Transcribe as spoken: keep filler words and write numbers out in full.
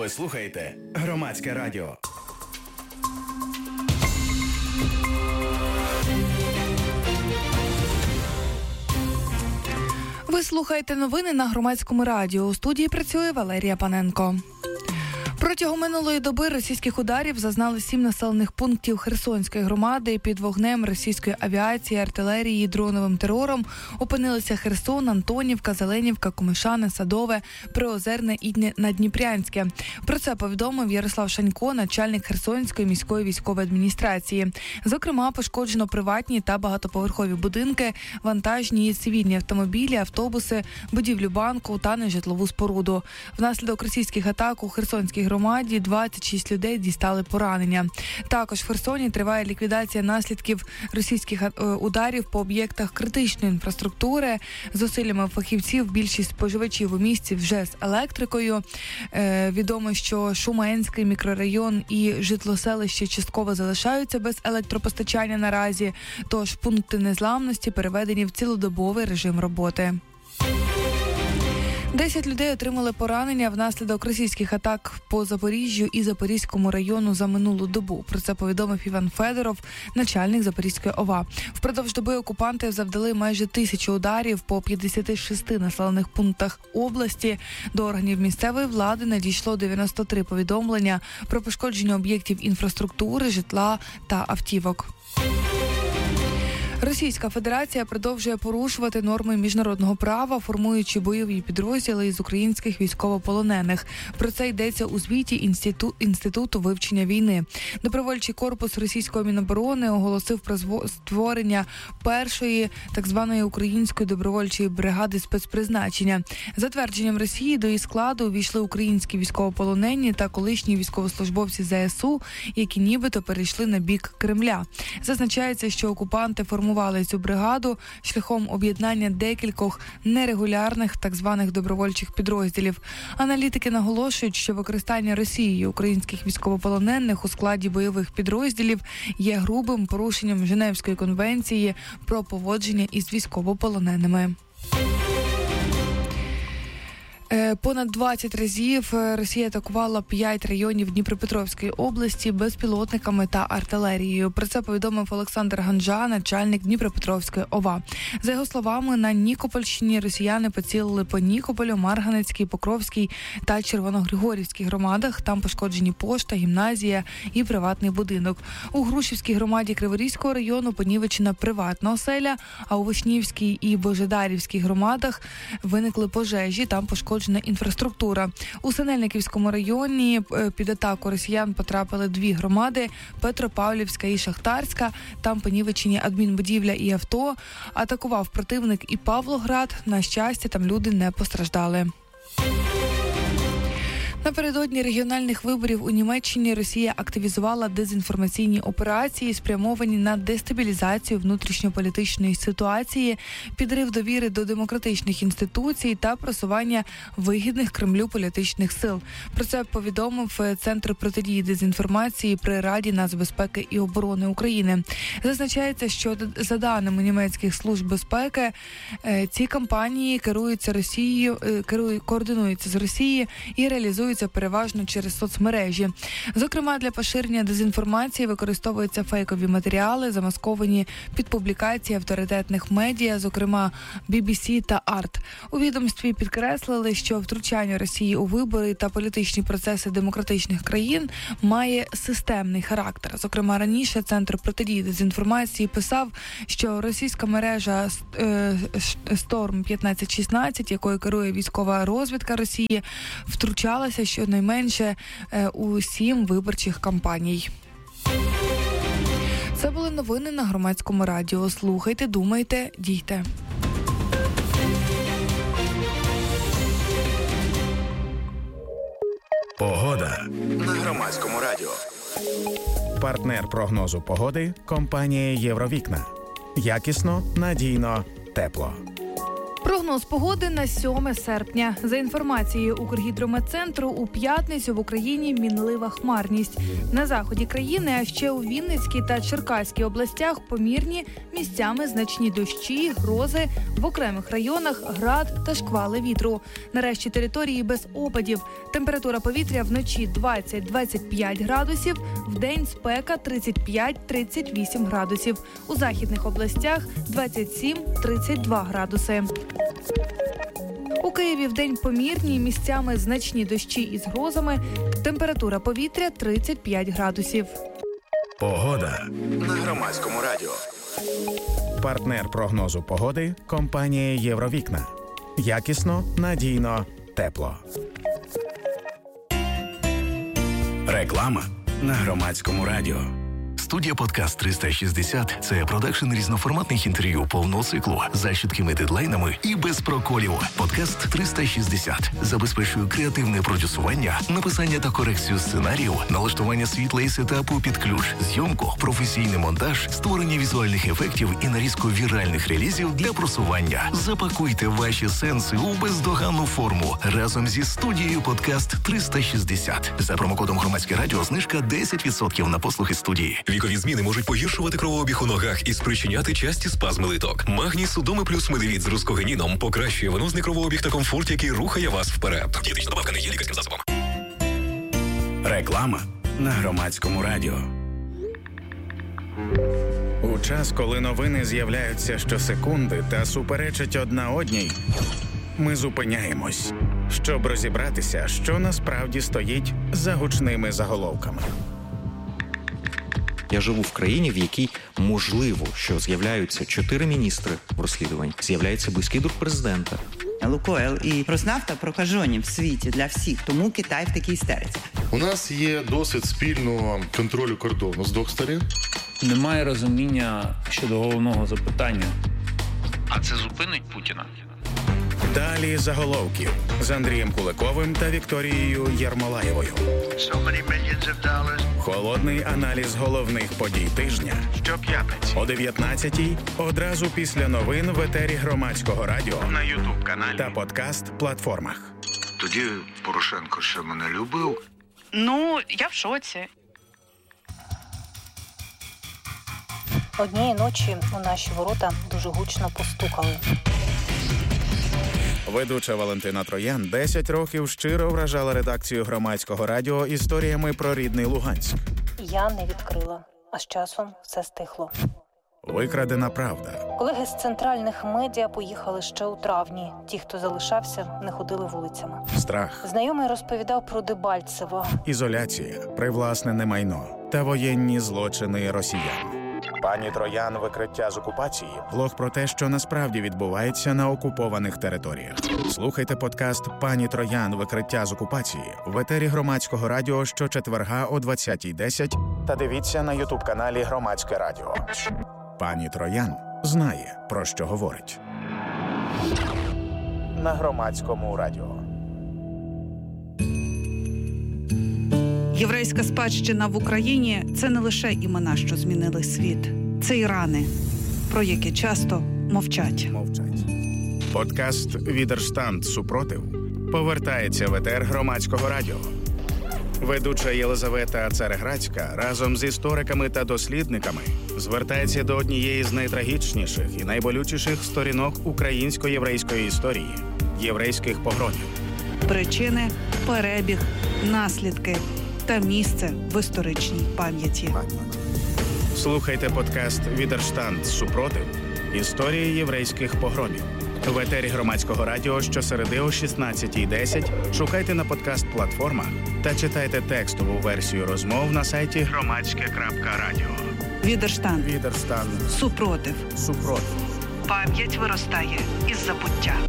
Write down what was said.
Ви слухаєте Громадське радіо. Ви слухаєте новини на Громадському радіо. У студії працює Валерія Паненко. Протягом минулої доби російських ударів зазнали сім населених пунктів Херсонської громади. Під вогнем російської авіації, артилерії, дроновим терором опинилися Херсон, Антонівка, Зеленівка, Комишане, Садове, Приозерне і Надніпрянське. Про це повідомив Ярослав Шанько, начальник Херсонської міської військової адміністрації. Зокрема, пошкоджено приватні та багатоповерхові будинки, вантажні і цивільні автомобілі, автобуси, будівлю банку та нежитлову споруду. Внаслідок російських атак у Херсонській громаді двадцять шість людей дістали поранення. Також в Херсоні триває ліквідація наслідків російських ударів по об'єктах критичної інфраструктури. Зусиллями фахівців більшість споживачів у місті вже з електрикою. Е, відомо, що Шуменський мікрорайон і житлоселище частково залишаються без електропостачання наразі, тож пункти незламності переведені в цілодобовий режим роботи. Десять людей отримали поранення внаслідок російських атак по Запоріжжю і Запорізькому району за минулу добу. Про це повідомив Іван Федоров, начальник Запорізької ОВА. Впродовж доби окупанти завдали майже тисячу ударів по п'ятдесят шість населених пунктах області. До органів місцевої влади надійшло дев'яносто три повідомлення про пошкодження об'єктів інфраструктури, житла та автівок. Російська Федерація продовжує порушувати норми міжнародного права, формуючи бойові підрозділи із українських військовополонених. Про це йдеться у звіті Інститу... Інституту вивчення війни. Добровольчий корпус російської Міноборони оголосив про створення першої так званої української добровольчої бригади спецпризначення. За твердженням Росії, до її складу увійшли українські військовополонені та колишні військовослужбовці зе ес у, які нібито перейшли на бік Кремля. Зазначається, що окупанти формували цю бригаду шляхом об'єднання декількох нерегулярних так званих добровольчих підрозділів. Аналітики наголошують, що використання Росією українських військовополонених у складі бойових підрозділів є грубим порушенням Женевської конвенції про поводження із військовополоненими. Понад двадцять разів Росія атакувала п'ять районів Дніпропетровської області безпілотниками та артилерією. Про це повідомив Олександр Ганжа, начальник Дніпропетровської ОВА. За його словами, на Нікопольщині росіяни поцілили по Нікополю, Марганецькій, Покровській та Червоногригорівській громадах. Там пошкоджені пошта, гімназія і приватний будинок. У Грушівській громаді Криворізького району понівечена приватна оселя, а у Вишнівській і Божедарівській громадах виникли пожежі, там пошкоджені інфраструктура. У Синельниківському районі під атаку росіян потрапили дві громади – Петропавлівська і Шахтарська. Там понівечені адмінбудівля і авто. Атакував противник і Павлоград. На щастя, там люди не постраждали. Напередодні регіональних виборів у Німеччині Росія активізувала дезінформаційні операції, спрямовані на дестабілізацію внутрішньополітичної ситуації, підрив довіри до демократичних інституцій та просування вигідних Кремлю політичних сил. Про це повідомив Центр протидії дезінформації при Раді нацбезпеки і оборони України. Зазначається, що за даними німецьких служб безпеки, ці кампанії керуються Росією, керують, координуються з Росії і реалізуються переважно через соцмережі. Зокрема, для поширення дезінформації використовуються фейкові матеріали, замасковані під публікації авторитетних медіа, зокрема бі бі сі та Арт. У відомстві підкреслили, що втручання Росії у вибори та політичні процеси демократичних країн має системний характер. Зокрема, раніше Центр протидії дезінформації писав, що російська мережа Storm п'ятнадцять шістнадцять, якою керує військова розвідка Росії, втручалася щонайменше у сім виборчих кампаній. Це були новини на Громадському радіо. Слухайте, думайте, дійте. Погода на Громадському радіо. Партнер прогнозу погоди – компанія «Євровікна». Якісно, надійно, тепло. Прогноз погоди на сьоме серпня. За інформацією Укргідрометцентру, у п'ятницю в Україні мінлива хмарність. На заході країни, а ще у Вінницькій та Черкаській областях помірні, місцями значні дощі, грози, в окремих районах град та шквали вітру. Нарешті території без опадів. Температура повітря вночі двадцять - двадцять п'ять градусів, вдень спека тридцять п'ять - тридцять вісім градусів. У західних областях двадцять сім - тридцять два градуси. У Києві вдень помірні, місцями значні дощі із грозами. Температура повітря тридцять п'ять градусів. Погода на Громадському радіо. Партнер прогнозу погоди – компанія «Євровікна». Якісно, надійно, тепло. Реклама на Громадському радіо. Студія «Подкаст триста шістдесят» – це продакшн різноформатних інтерв'ю повного циклу за чіткими дедлайнами і без проколів. «Подкаст триста шістдесят» забезпечує креативне продюсування, написання та корекцію сценарію, налаштування світла і сетапу під ключ, зйомку, професійний монтаж, створення візуальних ефектів і нарізку віральних релізів для просування. Запакуйте ваші сенси у бездоганну форму разом зі студією «Подкаст триста шістдесят». За промокодом «Громадське радіо» знижка десять відсотків на послуги студії. Вікові зміни можуть погіршувати кровообіг у ногах і спричиняти часті спазми литок. Магній Судоми плюс Медивіт з рускогеніном покращує венозний кровообіг та комфорт, який рухає вас вперед. Дієтична добавка не є лікарським засобом. Реклама на Громадському радіо. У час, коли новини з'являються щосекунди та суперечать одна одній, ми зупиняємось, щоб розібратися, що насправді стоїть за гучними заголовками. Я живу в країні, в якій можливо, що з'являються чотири міністри в розслідуванні, з'являється близький друг президента. Лукойл і Роснафта прокажені в світі для всіх, тому Китай в такій істериці. У нас є досвід спільного контролю кордону з двох сторін. Немає розуміння щодо головного запитання. А це зупинить Путіна? Далі заголовків з Андрієм Куликовим та Вікторією Єрмолаєвою. Холодний аналіз головних подій тижня. Щоп'ятниці о дев'ятнадцятій, одразу після новин в етері Громадського радіо, на ютуб-каналі та подкаст-платформах. Тоді Порошенко ще мене любив. Ну, я в шоці. Однієї ночі у наші ворота дуже гучно постукали. Ведуча Валентина Троян десять років щиро вражала редакцію Громадського радіо історіями про рідний Луганськ. Я не відкрила, а з часом все стихло. Викрадена правда. Колеги з центральних медіа поїхали ще у травні. Ті, хто залишався, не ходили вулицями. Страх. Знайомий розповідав про Дебальцево. Ізоляція, привласнене майно та воєнні злочини росіян. Пані Троян «Викриття з окупації» – блог про те, що насправді відбувається на окупованих територіях. Слухайте подкаст «Пані Троян. Викриття з окупації» в етері Громадського радіо щочетверга о двадцятій десять та дивіться на ютуб-каналі Громадське радіо. Пані Троян знає, про що говорить. На Громадському радіо. Єврейська спадщина в Україні – це не лише імена, що змінили світ. Це і рани, про які часто мовчать. Мовчать. Подкаст «Відерштанд. Супротив» повертається в етер Громадського радіо. Ведуча Єлизавета Цареградська разом з істориками та дослідниками звертається до однієї з найтрагічніших і найболючіших сторінок українсько-єврейської історії – єврейських погромів. Причини, перебіг, наслідки та місце в історичній пам'яті. Слухайте подкаст «Відерштанд. Супротив. Історії єврейських погромів» в етері Громадського радіо щосереди о шістнадцятій десять. Шукайте на подкаст-платформах та читайте текстову версію розмов на сайті громадське крапка радіо. Відерштанд. Відерштанд. Супротив. Супротив. Пам'ять виростає із забуття.